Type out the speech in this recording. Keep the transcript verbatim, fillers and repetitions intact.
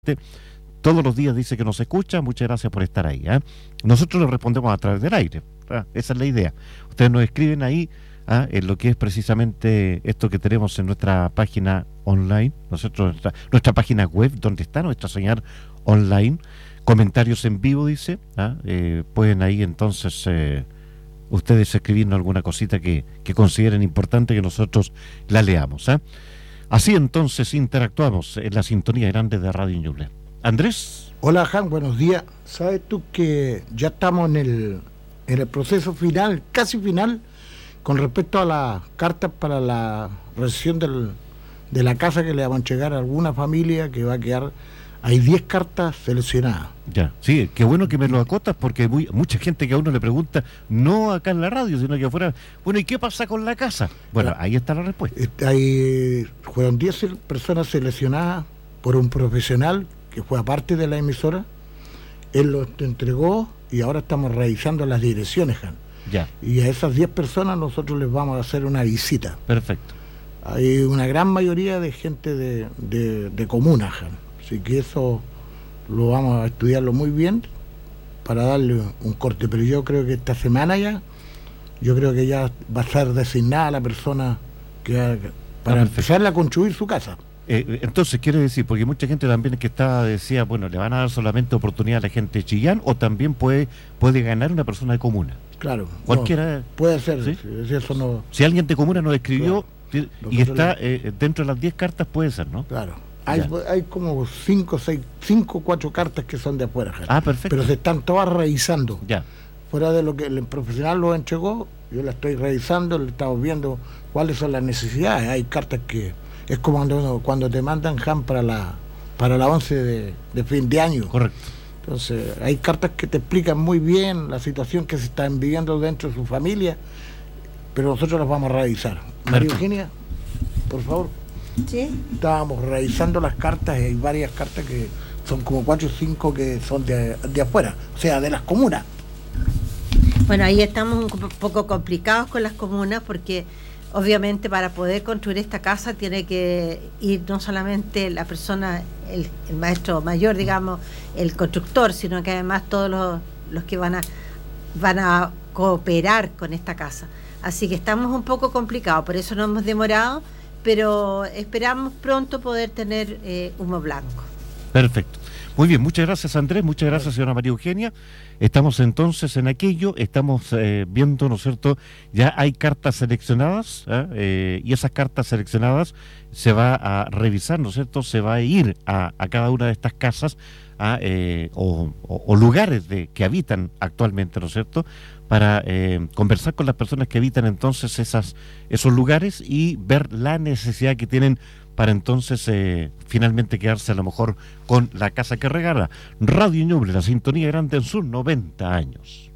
Todos los días dice que nos escucha. Muchas gracias por estar ahí, ¿eh? Nosotros le respondemos a través del aire, ¿eh? Esa es la idea. Ustedes nos escriben ahí, ¿eh? En lo que es precisamente esto que tenemos en nuestra página online, nosotros nuestra, nuestra página web, donde está nuestra señal online, comentarios en vivo, dice, ¿eh? Eh, pueden ahí entonces eh, ustedes escribirnos alguna cosita que, que consideren importante que nosotros la leamos, ¿eh? Así entonces interactuamos en la sintonía grande de Radio Ñuble. Andrés. Hola, Jan, buenos días. ¿Sabes tú que ya estamos en el, en el proceso final, casi final, con respecto a las cartas para la recepción del, de la casa que le vamos a entregar a alguna familia que va a quedar? Hay diez cartas seleccionadas. Ya, sí, qué bueno que me lo acotas, porque muy, mucha gente que a uno le pregunta, no acá en la radio, sino que afuera, bueno, ¿y qué pasa con la casa? Bueno, ahí está la respuesta. Este, hay, fueron diez personas seleccionadas por un profesional que fue aparte de la emisora. Él lo entregó y ahora estamos revisando las direcciones, Jan. Ya. Y a esas diez personas nosotros les vamos a hacer una visita. Perfecto. Hay una gran mayoría de gente de, de, de comunas, Jan. Así que eso lo vamos a estudiarlo muy bien para darle un corte. Pero yo creo que esta semana ya, yo creo que ya va a ser designada la persona que va, para ah, empezar a construir su casa. Eh, entonces, quiere decir, porque mucha gente también que está decía, bueno, le van a dar solamente oportunidad a la gente de Chillán, o también puede puede ganar una persona de comuna. Claro. Cualquiera. No, puede ser. ¿Sí? Si, eso no... si alguien de comuna nos escribió, claro, y está le... eh, dentro de las diez cartas, puede ser, ¿no? Claro. Hay, hay como cinco, seis, cinco, cuatro cartas que son de afuera, Jan. Ah, perfecto. Pero se están todas revisando. Ya. Fuera de lo que el profesional lo entregó, yo la estoy revisando, le estamos viendo cuáles son las necesidades. Hay cartas que es como cuando, cuando te mandan, Jan, para la para la once de, de fin de año. Correcto. Entonces, hay cartas que te explican muy bien la situación que se está viviendo dentro de su familia, pero nosotros las vamos a revisar. María Eugenia, por favor. Sí. Estábamos revisando las cartas y hay varias cartas que son como cuatro o cinco que son de, de afuera, o sea, de las comunas. Bueno, ahí estamos un poco complicados con las comunas porque obviamente para poder construir esta casa tiene que ir no solamente la persona, el, el maestro mayor, digamos, el constructor, sino que además todos los, los que van a van a cooperar con esta casa. Así que estamos un poco complicados, por eso nos hemos demorado, pero esperamos pronto poder tener eh, humo blanco. Perfecto. Muy bien, muchas gracias, Andrés, muchas gracias, señora María Eugenia. Estamos entonces en aquello, estamos eh, viendo, ¿no es cierto? Ya hay cartas seleccionadas, ¿eh? Eh, y esas cartas seleccionadas se va a revisar, ¿no es cierto? Se va a ir a, a cada una de estas casas a, eh, o, o, o lugares de, que habitan actualmente, ¿no es cierto?, para eh, conversar con las personas que habitan entonces esas, esos lugares y ver la necesidad que tienen para entonces eh, finalmente quedarse a lo mejor con la casa que regala. Radio Ñuble, la sintonía grande en sus noventa años.